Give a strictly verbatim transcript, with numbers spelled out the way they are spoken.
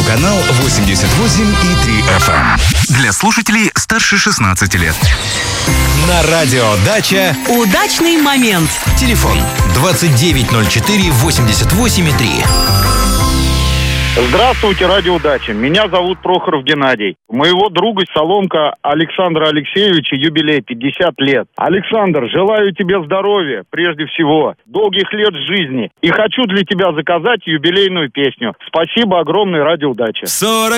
Радиоканал восемьдесят восемь и три эф эм. Для слушателей старше шестнадцати лет. На радио Дача. Удачный момент. Телефон двадцать девять ноль четыре восемьдесят восемь и три. Здравствуйте, радио Дача. Меня зовут Прохоров Геннадий. У моего друга Соломка Александра Алексеевича юбилей пятьдесят лет. Александр, желаю тебе здоровья, прежде всего, долгих лет жизни. И хочу для тебя заказать юбилейную песню. Спасибо огромное, радио Дача. сорок